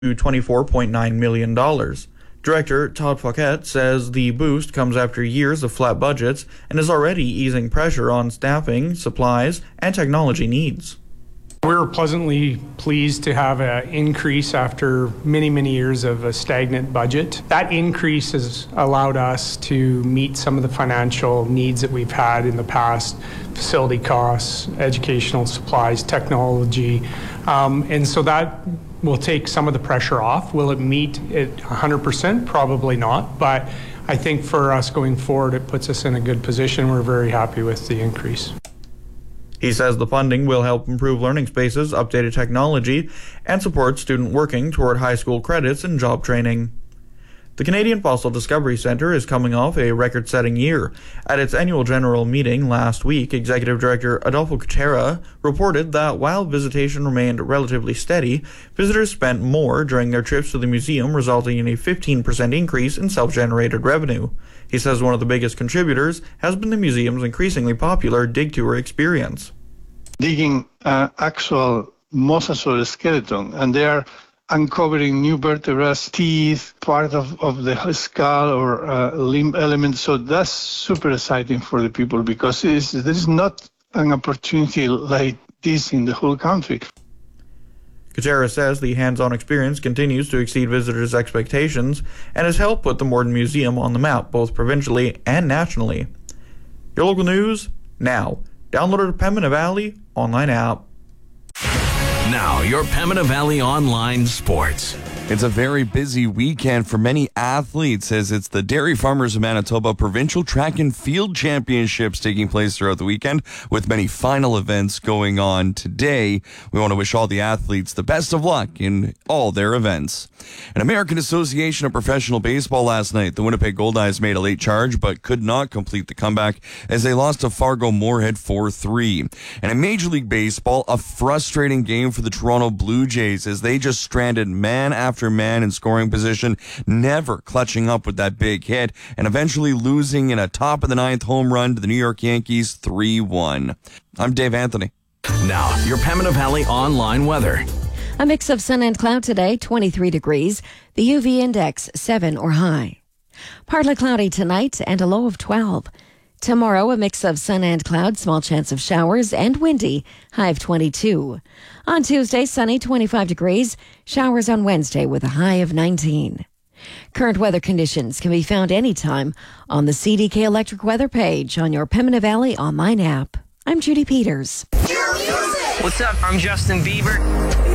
to $24.9 million. Director Todd Fouquet says the boost comes after years of flat budgets and is already easing pressure on staffing, supplies, and technology needs. We're pleasantly pleased to have an increase after many years of a stagnant budget. That increase has allowed us to meet some of the financial needs that we've had in the past: facility costs, educational supplies, technology, and so that will take some of the pressure off. Will it meet it 100%? Probably not, but I think for us going forward, it puts us in a good position. We're very happy with the increase. He says the funding will help improve learning spaces, updated technology, and support student working toward high school credits and job training. The Canadian Fossil Discovery Centre is coming off a record-setting year. At its annual general meeting last week, Executive Director Adolfo Kuchera reported that while visitation remained relatively steady, visitors spent more during their trips to the museum, resulting in a 15% increase in self-generated revenue. He says one of the biggest contributors has been the museum's increasingly popular Dig Tour experience. Digging actual mosasaur skeleton, and they are uncovering new vertebrae, teeth, part of the skull or limb element. So that's super exciting for the people because there is not an opportunity like this in the whole country. Kuchera says the hands-on experience continues to exceed visitors' expectations and has helped put the Morden Museum on the map, both provincially and nationally. Your local news, now. Download the Pembina Valley online app. Now, your Pembina Valley online sports. It's a very busy weekend for many athletes as it's the Dairy Farmers of Manitoba Provincial Track and Field Championships taking place throughout the weekend with many final events going on today. We want to wish all the athletes the best of luck in all their events. An American Association of Professional Baseball last night. The Winnipeg Goldeyes made a late charge but could not complete the comeback as they lost to Fargo Moorhead 4-3. And in Major League Baseball, a frustrating game for the Toronto Blue Jays as they just stranded man after man in scoring position, never clutching up with that big hit, and eventually losing in a top of the ninth home run to the New York Yankees 3-1. I'm Dave Anthony. Now, your Pembina Valley online weather. A mix of sun and cloud today, 23 degrees. The UV index, 7 or high. Partly cloudy tonight and a low of 12. Tomorrow, a mix of sun and cloud, small chance of showers, and windy, high of 22. On Tuesday, sunny, 25 degrees. Showers on Wednesday with a high of 19. Current weather conditions can be found anytime on the CDK Electric Weather page on your Pembina Valley online app. I'm Judy Peters. What's up? I'm Justin Bieber.